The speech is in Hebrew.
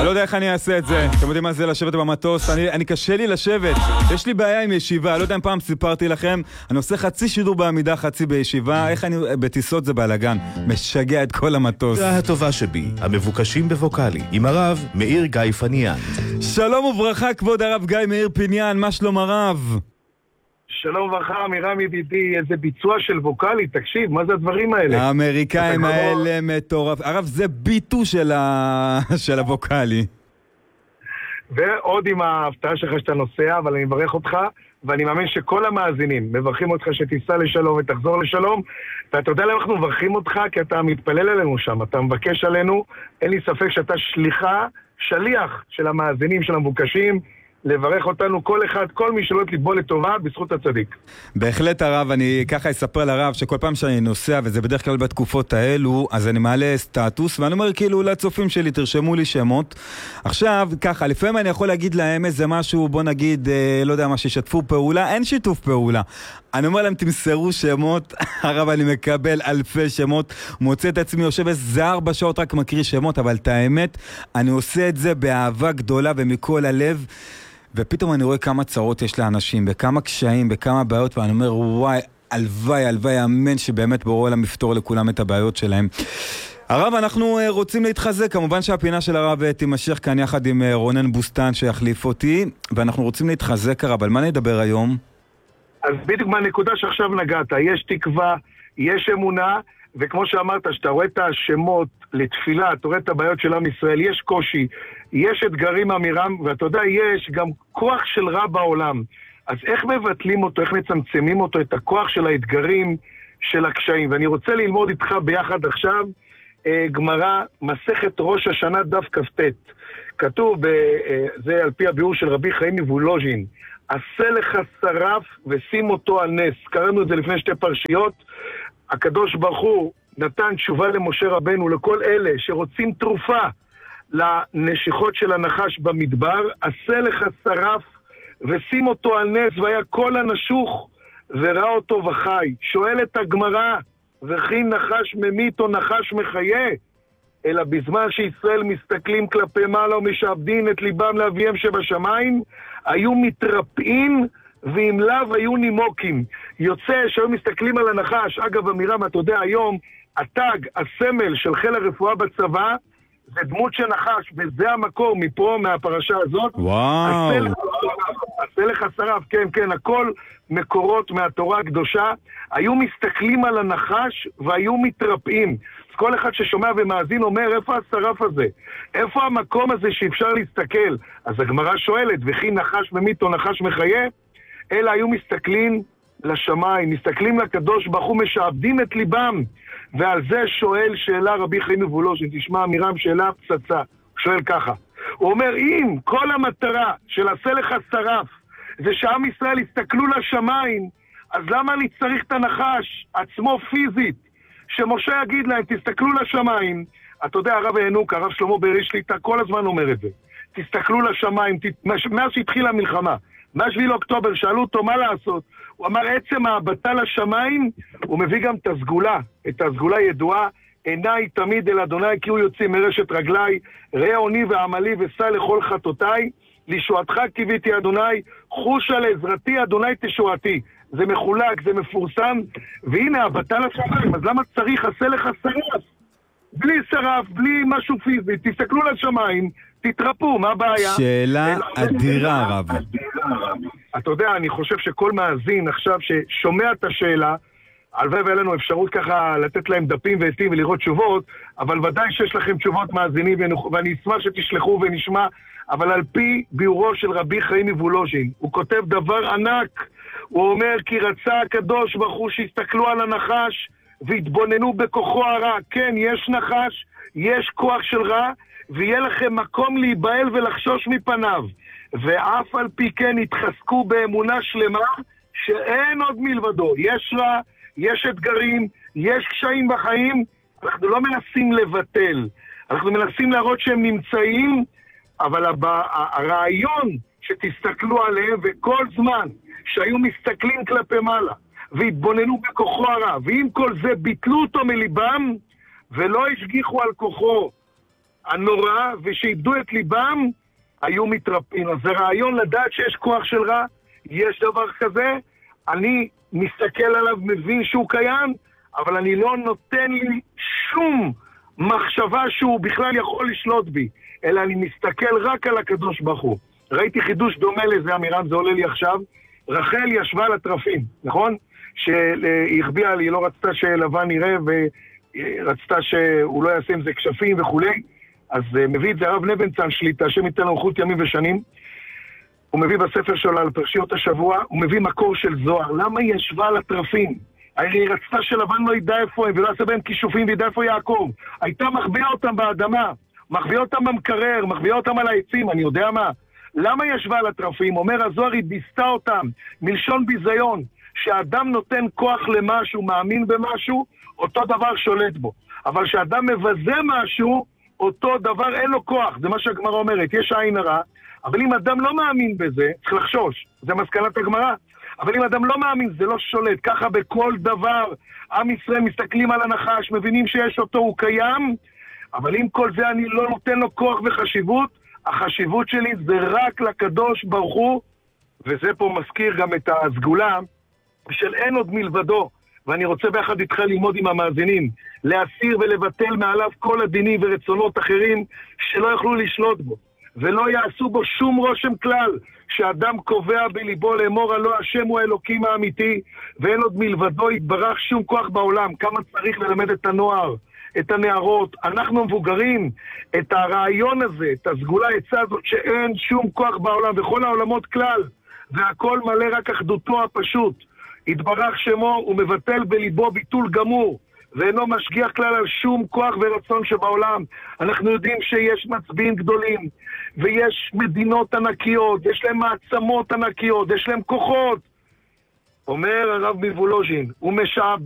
לא יודע איך אני אעשה את זה. אתם יודעים מה זה לשבת במטוס? אני קשה לי לשבת. יש לי בעיה עם ישיבה. לא יודע אם פעם סיפרתי לכם. אני עושה חצי שידור בעמידה, חצי בישיבה. איך אני... בטיסות זה בלגן. משגע את כל המטוס. זה הטובה שבי. המבוקשים בווקלי. עם הרב מאיר גיא פניאן. שלום וברכה, כבוד הרב גיא מאיר פניאן. מה שלום הרב? שלום וברכה, אמירם ידידי, איזה ביצוע של ווקלי, תקשיב, מה זה הדברים האלה? האמריקאים האלה מטורף. הרב, זה ביטו של הווקלי. ועוד עם ההפתעה שלך שאתה נוסע, אבל אני מברך אותך, ואני מאמין שכל המאזינים מברכים אותך שתיסע לשלום ותחזור לשלום, ואתה יודע למה אנחנו מברכים אותך? כי אתה מתפלל עלינו שם, אתה מבקש עלינו, אין לי ספק שאתה שליח של המאזינים, של המבוקשים, לברך אותנו כל אחד, כל מי שלא ליבו לטובה בזכות הצדיק. בהחלט הרב, אני ככה אספר לרב שכל פעם שאני נוסע, וזה בדרך כלל בתקופות האלו, אז אני מעלה סטטוס, ואני אומר כאילו לצופים שלי, תרשמו לי שמות. עכשיו, ככה, לפעמים אני יכול להגיד להם איזה משהו, בוא נגיד, לא יודע מה, שישתפו פעולה, אין שיתוף פעולה. אני אומר להם, תמסרו שמות, הרב, אני מקבל אלפי שמות, מוצא את עצמי, יושב איזה 4 שעות רק מקריא שמות, אבל את האמת, אני עושה את זה באהבה גדולה ומכל הלב, ופתאום אני רואה כמה צרות יש לאנשים, בכמה קשיים, בכמה בעיות, ואני אומר, וואי, הלוואי, אמן שבאמת בורא עולם יפתור לכולם את הבעיות שלהם. הרב, אנחנו רוצים להתחזק, כמובן שהפינה של הרב תימשך כאן יחד עם רונן בוסטן שיחליף אותי, ואנחנו רוצים להתחזק הרב, על מה נדבר היום? אז בדיוק מהנקודה שעכשיו נגעת, יש תקווה, יש אמונה, וכמו שאמרת, שאתה רואה את השמות לתפילה, אתה רואה את הבעיות של עם ישראל, יש קושי, יש אתגרים אמירם, ואתה יודע, יש גם כוח של רע בעולם. אז איך מבטלים אותו, איך מצמצמים אותו, את הכוח של האתגרים, של הקשיים? ואני רוצה ללמוד איתך ביחד עכשיו, גמרא, מסכת ראש השנה דף כ"ט. כתוב, זה על פי הביאור של רבי חיים מוולוז'ין, עשה לך שרף ושים אותו על נס. קראנו את זה לפני 2 פרשיות. הקדוש ברוך הוא נתן תשובה למשה רבנו, לכל אלה שרוצים תרופה לנשיכות של הנחש במדבר, עשה לך שרף ושים אותו על נס, והיה כל הנשוך וראה אותו וחי. שואלת הגמרא, וכי נחש ממית או נחש מחיה? אלא בזמן שישראל מסתכלים כלפי מעלה ומשעבדים את ליבם לאביהם שבשמיים, היו מתרפאים ואם לאו היו נימוקים. יוצא שהיו מסתכלים על הנחש. אגב, אמירם, אתה יודע, היום התג, הסמל של חיל הרפואה בצבא, זה דמות של נחש, וזה המקור מפה, מהפרשה הזאת. וואו. עשה לך שרף, כן, הכל מקורות מהתורה הקדושה. היו מסתכלים על הנחש והיו מתרפאים. אז כל אחד ששומע ומאזין אומר, איפה השרף הזה? איפה המקום הזה שאפשר להסתכל? אז הגמרא שואלת, וכי נחש ממית או נחש מחיה? אלא היו מסתכלים לשמיים, מסתכלים לקדוש ברוך הוא, משעבדים את ליבם. ועל זה שואל שאלה רבי חיים מוולוז'ין, תשמע אמירם, שאלה פצצה. הוא שואל ככה, הוא אומר, אם כל המטרה של עשה לך שרף זה שעם ישראל יסתכלו לשמיים, אז למה אני צריך את הנחש עצמו פיזית, שמשה יגיד להם, תסתכלו לשמיים? אתה יודע, הרב הענוק, הרב שלמה בארי שליט"א, כל הזמן אומר את זה. תסתכלו לשמיים, מאז שהתחילה המלחמה, מה7 לאוקטובר, שאלו אותו מה לעשות, הוא אמר, עצם ההבטה לשמיים, הוא מביא גם את הסגולה, את הסגולה ידועה, עיניי תמיד אל אדוני, כי הוא יוצא מרשת רגליי, ראה עוני ועמלי וסע לכל חטאותיי, לישועתך קיוויתי אדוני, חושה לעזרתי אדוני תשועתי. זה מחולק, זה מפורסם, והנה הבטה לשמיים, אז למה צריך עשה לך שרף? בלי שרף, בלי משהו פיזי, תסתכלו לשמיים, תתרפו, מה הבעיה? שאלה אדירה רב. אתה יודע, אני חושב שכל מאזין עכשיו ששומע את השאלה, הלוואי והיה לנו אפשרות ככה לתת להם דפים ועטים ולראות תשובות, אבל ודאי שיש לכם תשובות מאזינים, ואני אשמח שתשלחו ונשמע, אבל על פי ביאורו של רבי חיים מוולוז'ין, הוא כותב דבר ענק, הוא אומר, כי רצה הקדוש ברוך הוא שיסתכלו על הנחש והתבוננו בכוחו הרע. כן, יש נחש, יש כוח של רע, ויהיה לכם מקום להיבהל ולחשוש מפניו. ואף על פי כן התחזקו באמונה שלמה שאין עוד מלבדו. יש רע, יש אתגרים, יש קשיים בחיים, אנחנו לא מנסים לבטל, אנחנו מנסים להראות שהם נמצאים, אבל הרעיון שתסתכלו עליהם, וכל זמן שהיו מסתכלים כלפי מעלה והתבוננו בכוחו הרע, ועם כל זה ביטלו אותו מליבם ולא השגיחו על כוחו, הנורא, ושאיבדו את ליבם, היו מתרפאים. אז זה רעיון לדעת שיש כוח של רע, יש דבר כזה, אני מסתכל עליו, מבין שהוא קיים, אבל אני לא נותן לי שום מחשבה שהוא בכלל יכול לשלוט בי, אלא אני מסתכל רק על הקדוש ברוך הוא. ראיתי חידוש דומה לזה, אמירם, זה עולה לי עכשיו. רחל ישבה על הטרפים, נכון? שהיא החביאה לי, היא לא רצתה שלבן יראה, ורצתה שהוא לא יעשה עם זה כשפים וכולי. אז מביא את זה הרב נבנצן שליטה, השם ייתן לו אריכות ימים ושנים. הוא מביא בספר שלו על פרשיות השבוע, הוא מביא מקור של זוהר. למה היא ישבה על הטרפים? הרי היא רצתה שלבן לא ידע איפה הם, ולא יעשה בהם כישופים וידע איפה יעקב. הייתה מחביאה אותם באדמה, מחביאה אותם במקרר, מחביאה אותם על העצים, אני יודע מה. למה היא ישבה על הטרפים? אומר הזוהר, היא ביסתה אותם, מלשון ביזיון. שהאדם נותן כוח למשהו, מאמין במשהו, אותו דבר שולט בו. אבל כשאדם מבזה משהו, אותו דבר אין לו כוח. זה מה שהגמרא אומרת, יש עין הרע, אבל אם אדם לא מאמין בזה, צריך לחשוש. זה מסקנת הגמרא. אבל אם אדם לא מאמין, זה לא שולט. ככה בכל דבר, עם ישראל מסתכלים על הנחש, מבינים שיש אותו, הוא קיים, אבל אם כל זה אני לא נותן לו כוח וחשיבות, החשיבות שלי זה רק לקדוש ברוך הוא, וזה פה מזכיר גם את הסגולה של אין עוד מלבדו, ואני רוצה ביחד איתך ללמוד עם המאזינים, להסיר ולבטל מעליו כל הדינים ורצונות אחרים שלא יוכלו לשלוט בו, ולא יעשו בו שום רושם כלל, שאדם קובע בליבו לאמור הלא השם הוא האלוקים האמיתי, ואין עוד מלבדו יתברך שום כוח בעולם. כמה צריך ללמד את הנוער, את הנערות, אנחנו מבוגרים, את הרעיון הזה, את הסגולה העצה הזאת שאין שום כוח בעולם, וכל העולמות כלל, והכל מלא רק אחדותו הפשוט. יתברך שמו, הוא מבטל בליבו ביטול גמור, ואינו משגיח כלל על שום כוח ורצון שבעולם. אנחנו יודעים שיש מצביעים גדולים, ויש מדינות ענקיות, יש להם מעצמות ענקיות, יש להם כוחות. אומר הרב מוולוז'ין, הוא משעבד